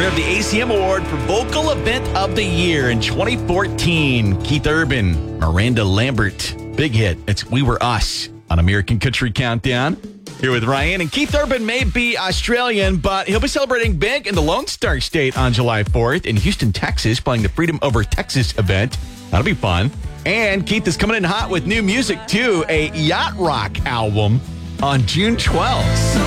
of the ACM Award for Vocal Event of the Year in 2014. Keith Urban, Miranda Lambert. Big hit. It's We Were Us on American Country Countdown. Here with Ryan. And Keith Urban may be Australian, but he'll be celebrating big in the Lone Star State on July 4th in Houston, Texas, playing the Freedom Over Texas event. That'll be fun. And Keith is coming in hot with new music, too. A yacht rock album on June 12th.